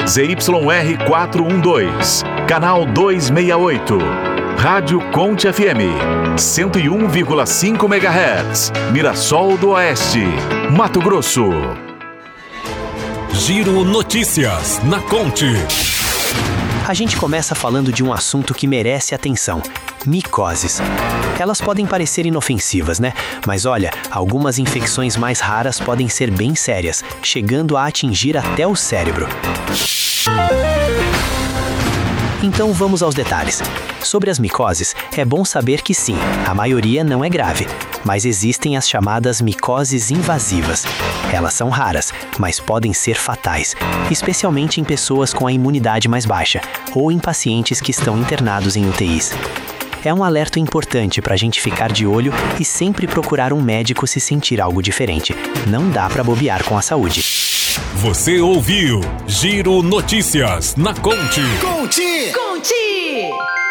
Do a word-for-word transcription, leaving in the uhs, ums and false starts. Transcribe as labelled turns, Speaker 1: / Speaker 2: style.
Speaker 1: Z Y R quatrocentos e doze, canal duzentos e sessenta e oito. Rádio Conte F M, cento e um vírgula cinco megahertz, Mirassol do Oeste, Mato Grosso.
Speaker 2: Giro Notícias na Conte.
Speaker 3: A gente começa falando de um assunto que merece atenção: micoses. Elas podem parecer inofensivas, né? Mas olha, algumas infecções mais raras podem ser bem sérias, chegando a atingir até o cérebro. Então vamos aos detalhes. Sobre as micoses, é bom saber que sim, a maioria não é grave, mas existem as chamadas micoses invasivas. Elas são raras, mas podem ser fatais, especialmente em pessoas com a imunidade mais baixa ou em pacientes que estão internados em U T Is. É um alerta importante para a gente ficar de olho e sempre procurar um médico se sentir algo diferente. Não dá para bobear com a saúde.
Speaker 2: Você ouviu Giro Notícias na Conte.
Speaker 4: Conte!
Speaker 5: Conte!